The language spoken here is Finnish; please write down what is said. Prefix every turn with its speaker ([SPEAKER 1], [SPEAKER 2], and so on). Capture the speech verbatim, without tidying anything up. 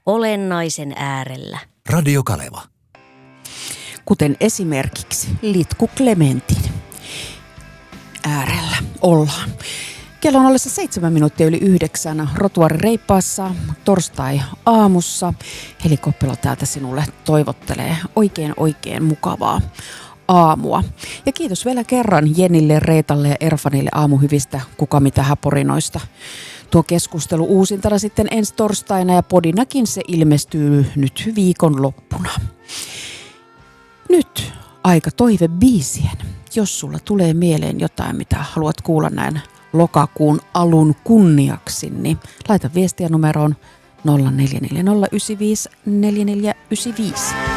[SPEAKER 1] olennaisen äärellä.
[SPEAKER 2] Radio Kaleva.
[SPEAKER 3] Kuten esimerkiksi Litku Klementin äärellä ollaan. Kello on ollessa seitsemän minuuttia yli yhdeksän. Rotuari Reippaassa torstai aamussa. Heli Koppelo täältä sinulle toivottelee oikein oikein mukavaa aamua. Ja kiitos vielä kerran Jenille, Reetalle ja Erfanille aamuhyvistä kuka mitä häporinoista. Tuo keskustelu uusintana sitten ensi torstaina ja podinakin se ilmestyy nyt viikon loppuna. Nyt aika toivebiisien. Jos sulla tulee mieleen jotain, mitä haluat kuulla näin lokakuun alun kunniaksi, niin laita viestiä numeroon nolla neljä neljä nolla yhdeksän viisi neljä neljä yhdeksän viisi.